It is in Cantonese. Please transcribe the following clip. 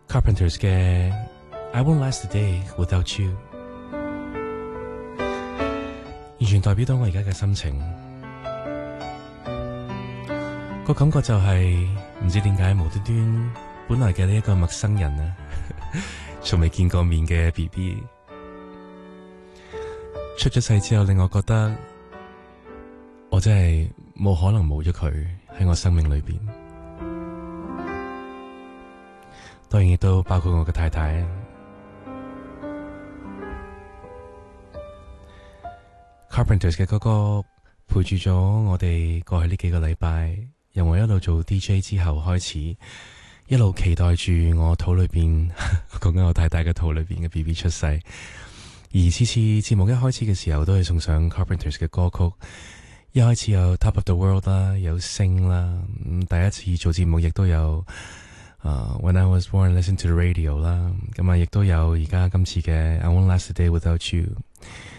Carpenters 嘅 I Won't Last a Day Without You， 完全代表到我而家嘅心情。個感覺就係唔知點解無端端本來嘅呢一個陌生人啊，從未見過面嘅 BB 出咗世之後，令我覺得我真係冇可能冇咗佢喺我生命裏邊。當然亦都包括我嘅太太。Carpenters 嘅歌歌陪住咗我哋過去呢幾個禮拜，由我一路做 DJ 之後開始，一路期待住我肚裏邊講緊我太太嘅肚裏邊嘅 BB 出世。而次次節目一開始嘅時候，都係送上 Carpenters 嘅歌曲。一開始有 Top of the World 啦，有星啦，第一次做節目亦都有When I Was Born Listen to the Radio 啦，咁亦都有而家今次嘅 I Won't Last a Day Without You。